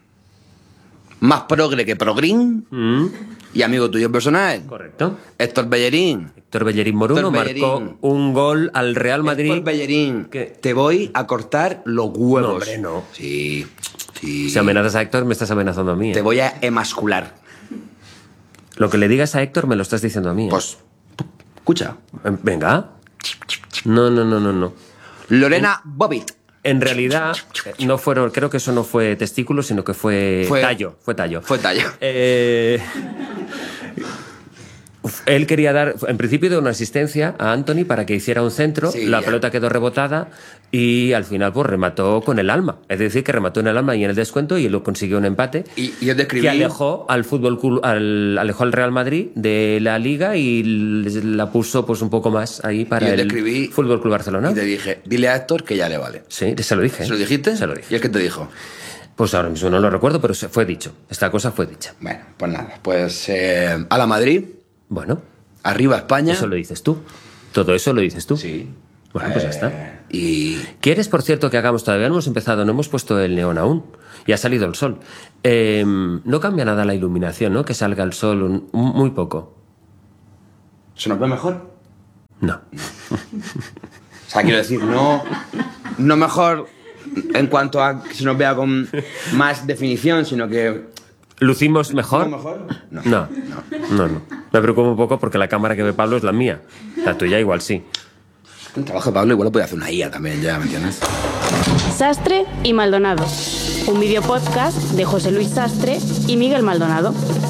más progre que progrín, mm. y amigo tuyo personal. Correcto. Héctor Bellerín. Héctor Bellerín Moruno marcó un gol al Real Madrid. Héctor Bellerín, que te voy a cortar los huevos. No, hombre, no. Sí, sí. Si amenazas a Héctor, me estás amenazando a mí. ¿eh? Te voy a emascular. Lo que le digas a Héctor me lo estás diciendo a mí. ¿eh? Pues, escucha. Venga. No, no, no, no, no. Lorena en... Bobbitt. En realidad, no fueron, creo que eso no fue testículo, sino que fue, fue tallo. Fue tallo. Fue tallo. Eh, él quería dar, en principio, de una asistencia a Anthony para que hiciera un centro. Sí, la ya. pelota quedó rebotada y al final pues remató con el alma. Es decir, que remató en el alma y en el descuento y él lo consiguió un empate. Y, y yo describí... Que alejó al fútbol, al, alejó al Real Madrid de la Liga y la puso pues un poco más ahí para el Fútbol Club Barcelona. Y te dije, dile a Héctor que ya le vale. Sí, se lo dije. ¿Se lo dijiste? Se lo dije. ¿Y es que te dijo? Pues ahora mismo no lo recuerdo, pero fue dicho. Esta cosa fue dicha. Bueno, pues nada. Pues eh, a la Madrid. Bueno. Arriba España. Eso lo dices tú. Todo eso lo dices tú. Sí. Bueno, pues ya está. Y... ¿Quieres, por cierto, que hagamos? Todavía no hemos empezado, no hemos puesto el neón aún. Y ha salido el sol. Eh, no cambia nada la iluminación, ¿no? Que salga el sol un, un, muy poco. ¿Se nos ve mejor? No. O sea, quiero decir, no, no mejor en cuanto a que se nos vea con más definición, sino que... ¿Lucimos mejor? mejor? No. No, no, no, no. Me preocupo un poco porque la cámara que ve Pablo es la mía. La tuya igual sí. El trabajo de Pablo igual lo puede hacer una I A también, ya, ¿me entiendes? Sastre y Maldonado. Un videopodcast de José Luis Sastre y Miguel Maldonado.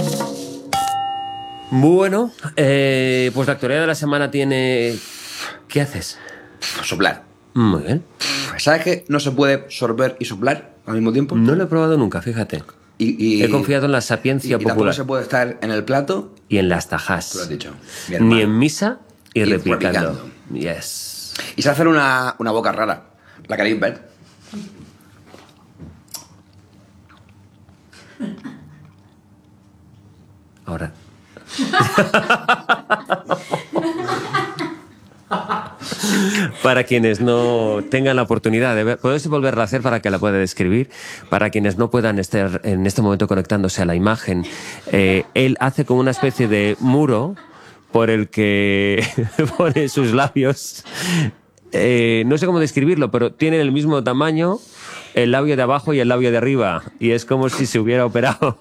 Bueno, eh, pues la actualidad de la semana tiene... ¿Qué haces? Soplar. Muy bien. ¿Sabes que no se puede sorber y soplar al mismo tiempo? No lo he probado nunca, fíjate. Y, y, he confiado en la sapiencia y, y popular. Y tampoco se puede estar en el plato... Y en las tajas. Tú lo has dicho. Ni en misa y, y replicando. replicando. Yes. Y se hacer una, una boca rara. ¿La queréis ver? Ahora. Para quienes no tengan la oportunidad de ver, puedes volverla a hacer para que la pueda describir. Para quienes no puedan estar en este momento conectándose a la imagen, eh, él hace como una especie de muro por el que pone sus labios. Eh, no sé cómo describirlo, pero tienen el mismo tamaño el labio de abajo y el labio de arriba. Y es como si se hubiera operado.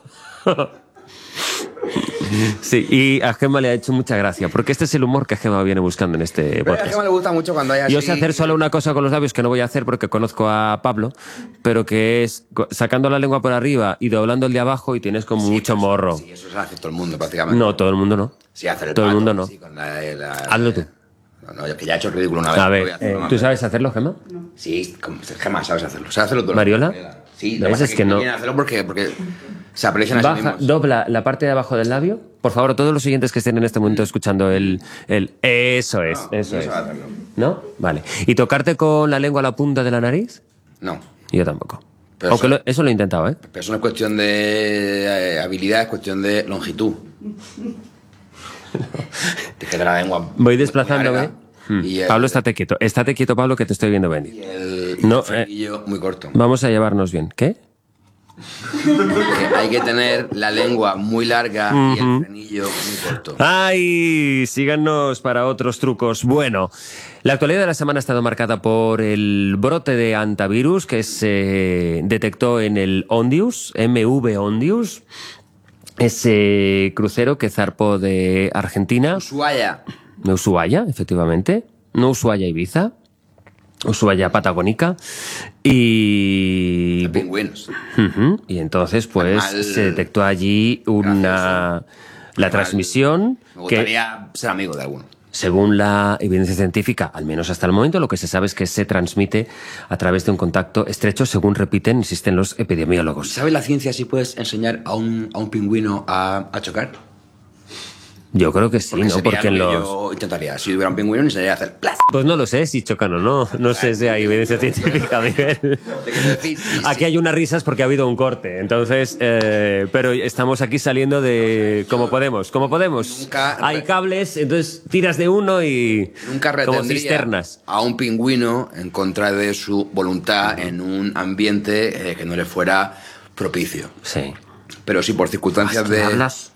Sí, y a Gemma le ha hecho mucha gracia, porque este es el humor que Gemma viene buscando en este podcast. A Gemma le gusta mucho cuando hay así... Yo sé hacer solo una cosa con los labios que no voy a hacer porque conozco a Pablo, pero que es sacando la lengua por arriba y doblando el de abajo y tienes como sí, mucho morro. Sí, eso se hace todo el mundo prácticamente. No, todo el mundo no. Sí, hacer el todo pato, el mundo no. Sí, con la, la, Hazlo tú. No, no, yo que ya he hecho el ridículo una vez. A ver, eh, ¿tú sabes hacerlo, Gemma? No. Sí, Gemma sabes hacerlo. ¿Sabes hacerlo tú? ¿Mariola? Sí, lo que es que, que no. Hacerlo porque, porque se aprecian a sí Baja, mismos. Dobla la parte de abajo del labio. Por favor, todos los siguientes que estén en este momento escuchando el... el eso es, no, eso no es. hacerlo. ¿No? Vale. ¿Y tocarte con la lengua a la punta de la nariz? No. Yo tampoco. Pero Aunque eso, lo, eso lo he intentado, ¿eh? Pero eso no es cuestión de eh, habilidad, es cuestión de longitud. Te queda la lengua. Voy desplazándome. Larga, Hmm. y el, Pablo, estate quieto. Estate quieto, Pablo, que te estoy viendo venir. Y el, y no, el frenillo eh, muy corto. Vamos a llevarnos bien. ¿Qué? Que hay que tener la lengua muy larga uh-huh. y el frenillo muy corto. ¡Ay! Síganos para otros trucos. Bueno, la actualidad de la semana ha estado marcada por el brote de hantavirus que se detectó en el Ondius, M V Ondius, ese crucero que zarpó de Argentina. Ushuaia. De Ushuaia, efectivamente. No Ushuaia Ibiza. Ushuaia Patagónica. Y... De pingüinos. Uh-huh. Y entonces, pues, Mal... se detectó allí una... Gracias. La Mal... transmisión... Me gustaría que... ser amigo de alguno. Según la evidencia científica, al menos hasta el momento, lo que se sabe es que se transmite a través de un contacto estrecho, según repiten, insisten los epidemiólogos. ¿Sabe la ciencia si puedes enseñar a un, a un pingüino a, a chocar? Yo creo que sí, Porque ¿no? Porque en los... Yo intentaría, si hubiera un pingüino, enseñaría a hacer ¡plaz! Pues no lo sé si chocan o no. No sé si hay evidencia científica, Miguel. Aquí hay unas risas porque ha habido un corte. Entonces, eh, pero estamos aquí saliendo de... como podemos, como podemos. Nunca... Hay cables, entonces tiras de uno y... Nunca como cisternas. A un pingüino en contra de su voluntad en un ambiente eh, que no le fuera propicio. Sí. Pero sí por circunstancias de... Hablas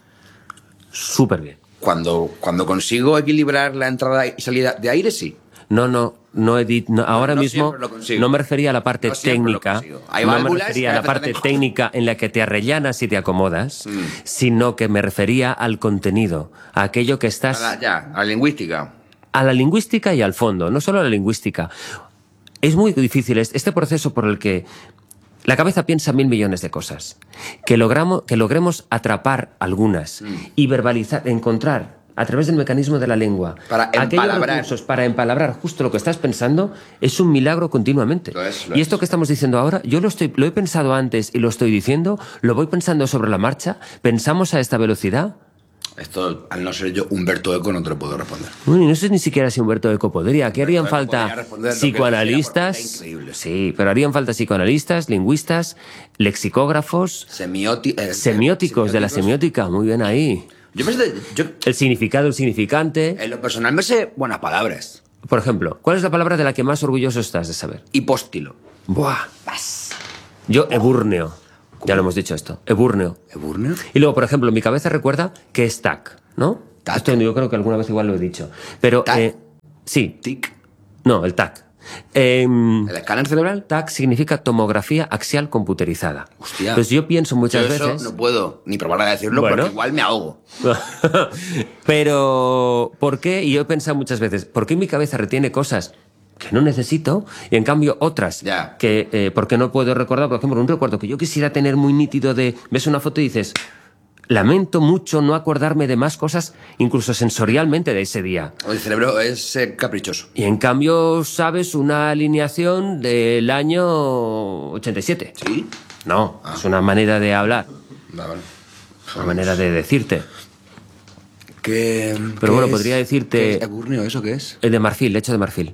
súper bien. Cuando, cuando consigo equilibrar la entrada y salida de aire, sí. No, no, no, edit, no ahora no mismo no me refería a la parte no técnica, Hay no válvulas, me refería a la parte técnica en la que te arrellanas y te acomodas, mm. sino que me refería al contenido, a aquello que estás... A la, ya, a la lingüística. A la lingüística y al fondo, no solo a la lingüística. Es muy difícil este proceso por el que la cabeza piensa mil millones de cosas. Que, logramos, que logremos atrapar algunas mm. y verbalizar, encontrar a través del mecanismo de la lengua para empalabrar. Recursos para empalabrar justo lo que estás pensando es un milagro continuamente. Lo es, lo y esto es. que estamos diciendo ahora, yo lo, estoy, lo he pensado antes y lo estoy diciendo, lo voy pensando sobre la marcha, pensamos a esta velocidad. Esto, al no ser yo Humberto Eco, no te lo puedo responder. Bueno, y no sé ni siquiera si Humberto Eco podría. Aquí harían Humberto falta psicoanalistas. Sí, pero harían falta psicoanalistas, lingüistas, lexicógrafos, Semioti eh, semióticos de la semiótica. Muy bien ahí. Yo me sé, yo, el significado, el significante. En lo personal me sé buenas palabras. Por ejemplo, ¿cuál es la palabra de la que más orgulloso estás de saber? Hipóstilo. Buah. Yo, ebúrneo. Ya lo hemos dicho esto. Ebúrneo. ¿Ebúrneo? Y luego, por ejemplo, mi cabeza recuerda que es T A C, ¿no? Tac. Esto yo creo que alguna vez igual lo he dicho. Pero, ¿Tac? Eh, sí. ¿Tic? No, el T A C. Eh, ¿El escáner cerebral? T A C significa tomografía axial computerizada. Hostia. Pues yo pienso muchas yo eso veces... no puedo ni probar a decirlo bueno. porque igual me ahogo. Pero, ¿por qué? Y yo he pensado muchas veces, ¿por qué mi cabeza retiene cosas que no necesito y en cambio otras ya. que, eh, porque no puedo recordar? Por ejemplo, un recuerdo que yo quisiera tener muy nítido de... Ves una foto y dices... Lamento mucho no acordarme de más cosas, incluso sensorialmente, de ese día. El cerebro es eh, caprichoso. Y en cambio, ¿sabes una alineación del año ochenta y siete? ¿Sí? No, ah. es una manera de hablar. Vale, vale. Una manera de decirte. ¿Qué, Pero qué bueno, es, podría decirte... ¿Qué es ebúrneo? ¿Eso qué es? El de marfil, hecho de marfil.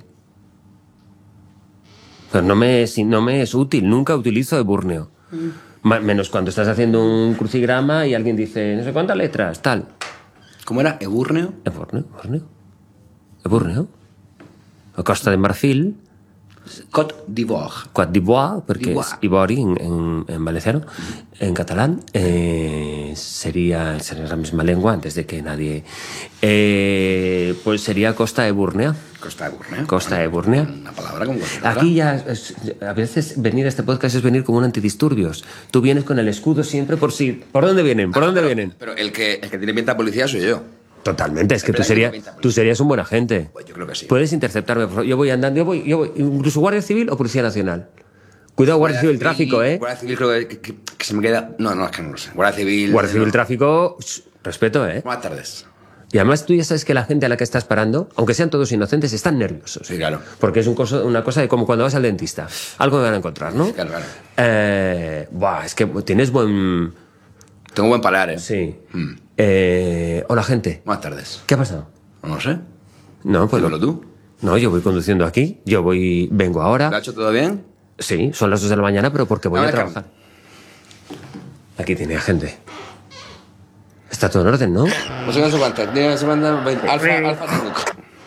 Pero no me es, no me es útil, nunca utilizo ebúrneo. Mm. Menos cuando estás haciendo un crucigrama y alguien dice, no sé cuántas letras, tal. ¿Cómo era? ¿Ebúrneo? Ebúrneo, ebúrneo. Ebúrneo. O Costa de Marfil. Côte d'Ivoire. Côte d'Ivoire, porque es Ivori en, en, en valenciano. En catalán eh, sería, sería la misma lengua antes de que nadie... Eh, pues sería Costa Ebúrnea. Costa Ebúrnea. Costa Ebúrnea. Una palabra como cualquier Aquí ya, es, a veces venir a este podcast es venir como un antidisturbios. Tú vienes con el escudo siempre por si... ¿Por dónde vienen? ¿Por ah, dónde pero, vienen? Pero el que, el que tiene pinta de policía soy yo. Totalmente, es que tú, sería, tú serías un buen agente. Pues yo creo que sí. Puedes interceptarme. Yo voy andando, yo voy, yo voy, incluso Guardia Civil o Policía Nacional. Cuidado, Guardia, Guardia Civil, Tráfico, ¿eh? Guardia Civil creo que, que, que se me queda... No, no, es que no lo sé. Guardia Civil... Guardia Civil, no. Tráfico, respeto, ¿eh? Buenas tardes. Y además tú ya sabes que la gente a la que estás parando, aunque sean todos inocentes, están nerviosos. Sí, claro. Porque es un coso, una cosa de como cuando vas al dentista. Algo me van a encontrar, ¿no? Sí, claro, claro. Eh, buah, es que tienes buen... Tengo buen parar, ¿eh? Sí. Mm. Eh, hola, gente. Buenas tardes. ¿Qué ha pasado? No lo sé. No, pues... Dímelo tú. No, yo voy conduciendo aquí. Yo voy... Vengo ahora. ¿Lo ha hecho todo bien? Sí, son las dos de la mañana, pero porque voy A a ver, trabajar. Aquí tiene gente. Está todo en orden, ¿no? No sé cuánto cuánto. Dígame, se manda alfa, alfa técnico.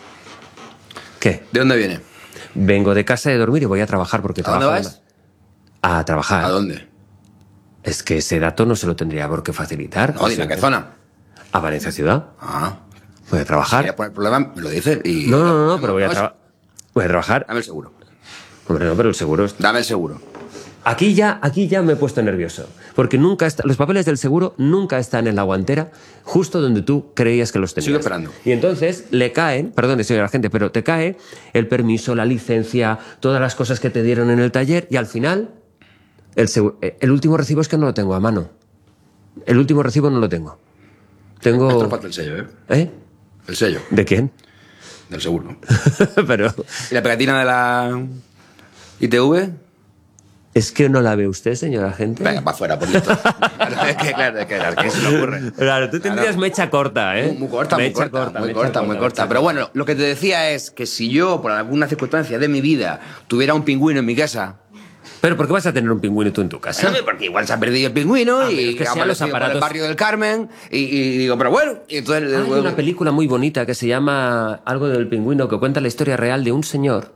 ¿Qué? ¿De dónde viene? Vengo de casa de dormir y voy a trabajar porque ¿A trabajo... dónde vas? A trabajar. ¿A dónde? Es que ese dato no se lo tendría por qué facilitar. No, dime, ¿a qué zona? A Valencia Ciudad. Ah. Voy a trabajar. Si quieres poner problema, me lo dices y... No, no, no, no, pero voy a, traba- voy a trabajar. Dame el seguro. Hombre, no, pero el seguro... es- Dame el seguro. Aquí ya, aquí ya me he puesto nervioso. Porque nunca está, los papeles del seguro nunca están en la guantera justo donde tú creías que los tenías. Sigo esperando. Y entonces le caen, perdón, señora gente, pero te cae el permiso, la licencia, todas las cosas que te dieron en el taller y al final el, segu- el último recibo es que no lo tengo a mano. El último recibo no lo tengo. Tengo... Estrópate el sello, ¿eh? ¿Eh? El sello. ¿De quién? Del seguro. Pero... ¿Y la pegatina de la I T V? ¿Es que no la ve usted, señora gente? Venga, para afuera, por listo. Es que, claro, es que, claro, ¿qué se le ocurre? Claro, tú tendrías Claro. mecha corta, ¿eh? Muy, muy corta, muy Mecha corta, muy mecha corta, muy corta. mecha Pero bueno, lo que te decía es que si yo, por alguna circunstancia de mi vida, tuviera un pingüino en mi casa... ¿Pero por qué vas a tener un pingüino tú en tu casa? Bueno, porque igual se ha perdido el pingüino Ah, pero y es que ha sean los aparecido por aparatos- el barrio del Carmen y, y digo, pero bueno, y entonces... Hay una película muy bonita que se llama Algo del pingüino, que cuenta la historia real de un señor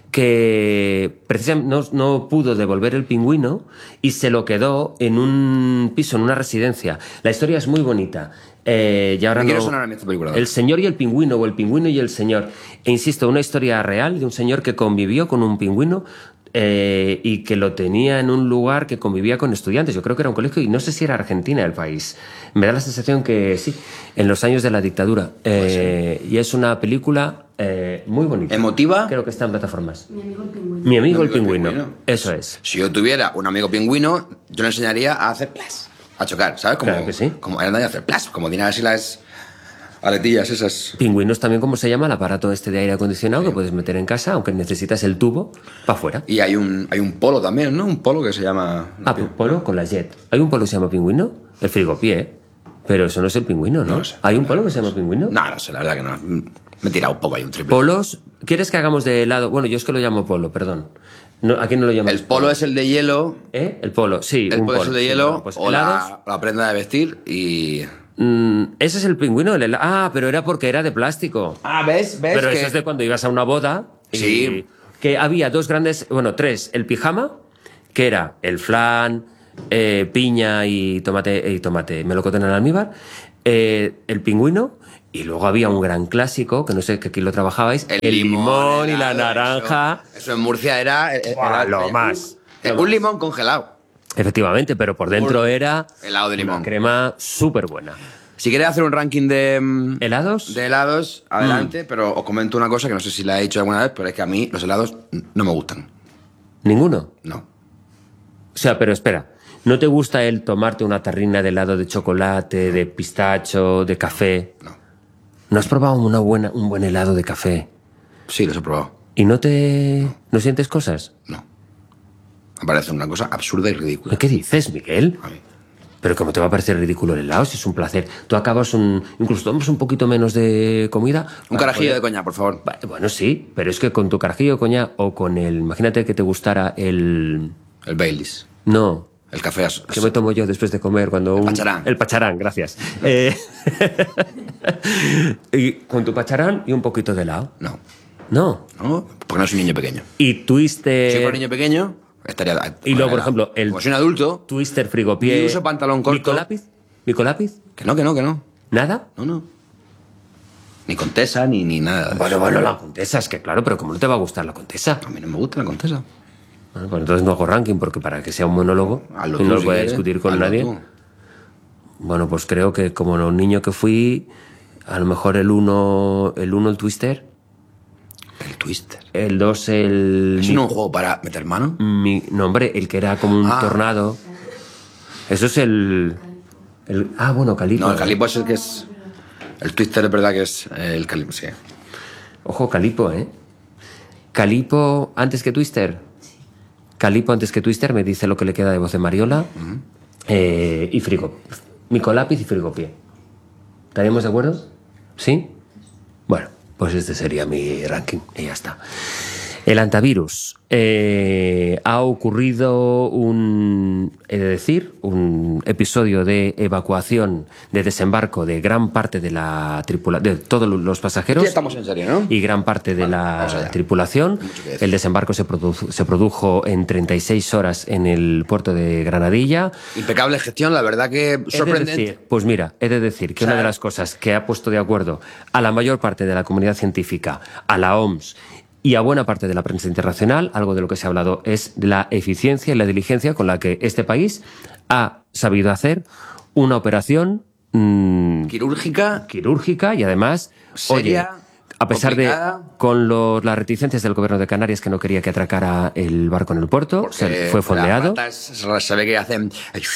que precisamente no, no pudo devolver el pingüino y se lo quedó en un piso, en una residencia. La historia es muy bonita. Eh, y ahora Me quiere no- sonar a mí esta película. El señor y el pingüino, o el pingüino y el señor. E insisto, una historia real de un señor que convivió con un pingüino eh, y que lo tenía en un lugar que convivía con estudiantes. Yo creo que era un colegio y no sé si era Argentina el país. Me da la sensación que sí, en los años de la dictadura. Eh, y es una película eh, muy bonita. ¿Emotiva? Creo que está en plataformas. Mi amigo el pingüino. Mi amigo Mi el pingüino. Eso es. Si yo tuviera un amigo pingüino, yo le enseñaría a hacer plas, a chocar, ¿sabes? Como, Claro que sí. Como a hacer plas, como tiene así las aletillas esas. Pingüinos también, como se llama, el aparato este de aire acondicionado que puedes meter en casa, aunque necesitas el tubo para afuera. Y hay un, hay un polo también, ¿no? Un polo que se llama... Ah, pues polo con la jet. ¿Hay un polo que se llama pingüino? El frigopié. Pero eso no es el pingüino, ¿no? No lo sé. ¿Hay un polo que se llama pingüino? No, no sé, la verdad que no. Me he tirado un poco ahí un triple. Polos. ¿Quieres que hagamos de helado? Bueno, yo es que lo llamo polo, perdón. No, ¿a quién no lo llamas? El polo es el de hielo. ¿Eh? El polo, sí. El un polo es el de sí, hielo bueno, pues o helados. la, la prenda de vestir y... Mm, ese es el pingüino. El hela- Ah, pero era porque era de plástico. Ah, ¿ves? ¿Ves? Pero que... eso es de cuando ibas a una boda. y Sí. Que había dos grandes, bueno, tres. El pijama, que era el flan, eh, piña y tomate, y tomate melocotón en almíbar. Eh, el pingüino. Y luego había un gran clásico, que no sé que aquí lo trabajabais. El, limón, y la helado, naranja. Eso, eso en Murcia era... eh, Buah, era- lo eh, más. eh, un limón congelado. Efectivamente, pero por dentro era Helado de limón. una crema súper buena. Si queréis hacer un ranking de... mm, ¿Helados? De helados, adelante, pero os comento una cosa que no sé si la he dicho alguna vez, pero es que a mí los helados no me gustan. ¿Ninguno? No. O sea, pero espera, ¿no te gusta el tomarte una tarrina de helado de chocolate, de pistacho, de café? No. ¿No has probado una buena, un buen helado de café? Sí, los he probado. ¿Y no te... no sientes cosas? No. Me parece una cosa absurda y ridícula. ¿Qué dices, Miguel? A mí. Pero ¿cómo te va a parecer ridículo el helado si es un placer? Tú acabas un... incluso tomas un poquito menos de comida... Un para carajillo poder- de coñac, por favor. Vale, bueno, sí, pero es que con tu carajillo de coñac o con el... imagínate que te gustara el... El Baileys. No. El café as- ¿Qué me tomo yo después de comer cuando un... pacharán. El pacharán, gracias. Eh, y con tu pacharán y un poquito de helado. No. No. No, porque no soy un niño pequeño. Y twister... Si fuera un niño pequeño, estaría... Y luego, por ejemplo, el... Como soy un adulto... Twister frigopié... Y uso pantalón corto. ¿Micolápiz? ¿Micolápiz? Que no, que no, que no. ¿Nada? No, no. Ni contesa, ni, ni nada. Bueno, bueno, la contesa, es que claro, pero ¿cómo no te va a gustar la contesa? A mí no me gusta la contesa. Bueno, pues entonces no hago ranking, porque para que sea un monólogo Hazlo y tú, no lo si voy a quieres. discutir con Hazlo nadie. tú. Bueno, pues creo que como un niño que fui, a lo mejor el uno, el uno el Twister, El Twister. el dos el... ¿Es no un juego para meter mano? Mi, no, hombre, el que era como un Ah. tornado. Eso es el... el ah, bueno, Calipo. No, el Calipo es el que es... El Twister es verdad que es eh, el Calipo, sí. Ojo, Calipo, ¿eh? Calipo antes que Twister. Calipo antes que Twister, me dice lo que le queda de voz de Mariola. Eh, y frigo. Micolápiz y frigopié. ¿Estaríamos de acuerdo? ¿Sí? Bueno, pues este sería mi ranking y ya está. El antivirus. Eh, ha ocurrido un, he de decir, un episodio de evacuación, de desembarco de gran parte de la tripulación, de todos los pasajeros. Ya estamos en serio, ¿no? Y gran parte de la tripulación. El desembarco se, produ- se produjo en treinta y seis horas en el puerto de Granadilla. Impecable gestión, la verdad que sorprendente. He de decir, pues mira, he de decir que O sea, una de las cosas que ha puesto de acuerdo a la mayor parte de la comunidad científica, a la O M S y a buena parte de la prensa internacional, algo de lo que se ha hablado es de la eficiencia y la diligencia con la que este país ha sabido hacer una operación mmm, quirúrgica, quirúrgica y además, seria, oye, a pesar complicada. de con los, las reticencias del gobierno de Canarias que no quería que atracara el barco en el puerto, Porque se, fue fondeado. Las ratas se ve que hacen...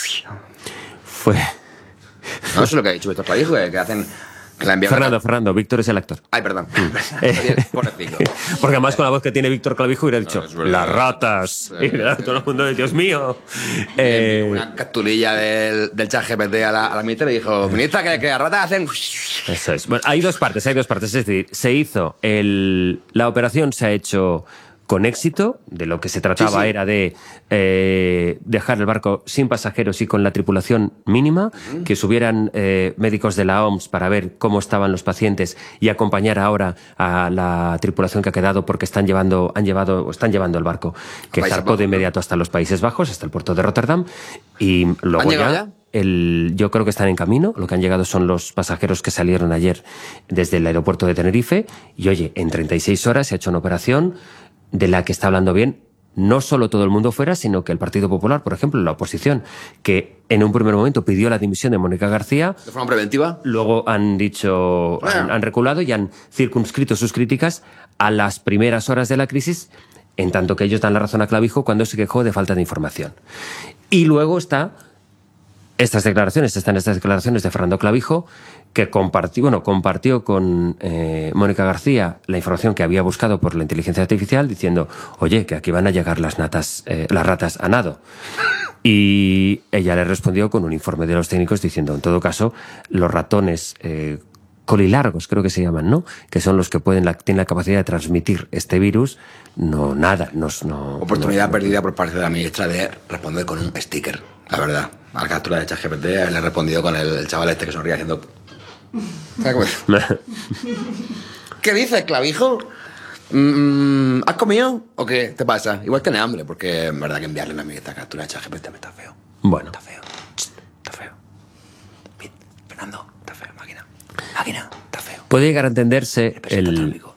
Fue... No sé lo que ha dicho Víctor Clavijo, que hacen... Que la enviaron Fernando, a... Fernando, Víctor es el actor. Ay, perdón. Pobrecito. Porque además con la voz que tiene Víctor Clavijo hubiera dicho, No, las ratas. Y todo el mundo, Dios mío. Eh, una capturilla del, del chat G P T a la, a la ministra y dijo, ministra, que, que las ratas hacen... Eso es. Bueno, hay dos partes, hay dos partes. Es decir, se hizo el... La operación se ha hecho con éxito. De lo que se trataba sí, sí. era de eh, dejar el barco sin pasajeros y con la tripulación mínima, uh-huh. que subieran eh, médicos de la O M S para ver cómo estaban los pacientes y acompañar ahora a la tripulación que ha quedado, porque están llevando, han llevado, están llevando el barco, que zarpó de inmediato hasta los Países Bajos, hasta el puerto de Rotterdam, y luego ya, ya? El, yo creo que están en camino. Lo que han llegado son los pasajeros que salieron ayer desde el aeropuerto de Tenerife, y oye, en treinta y seis horas se ha hecho una operación de la que está hablando bien no solo todo el mundo fuera, sino que el Partido Popular, por ejemplo, la oposición, que en un primer momento pidió la dimisión de Mónica García. ¿De forma preventiva? Luego han dicho, bueno. han, han reculado y han circunscrito sus críticas a las primeras horas de la crisis, en tanto que ellos dan la razón a Clavijo cuando se quejó de falta de información. Y luego está estas declaraciones, están estas declaraciones de Fernando Clavijo, que compartió, bueno, compartió con eh, Mónica García la información que había buscado por la inteligencia artificial, diciendo, oye, que aquí van a llegar las natas, eh, las ratas a nado. Y ella le respondió con un informe de los técnicos diciendo, en todo caso, los ratones eh, colilargos, creo que se llaman, ¿no? Que son los que pueden la, tienen la capacidad de transmitir este virus. No, nada, no... no Oportunidad no, perdida por parte de la ministra de responder con un sticker, la verdad. A la captura de ChatGPT le he respondido con el, el chaval este que sonríe haciendo... ¿Qué dices, Clavijo? Mm, ¿Has comido o qué te pasa? Igual tienes hambre, porque en verdad que enviarle una amiguita captura de ChatGPT me está feo. Bueno. Está feo. Está feo. Fernando, está feo. Máquina. Máquina, está feo. Puede llegar a entenderse el...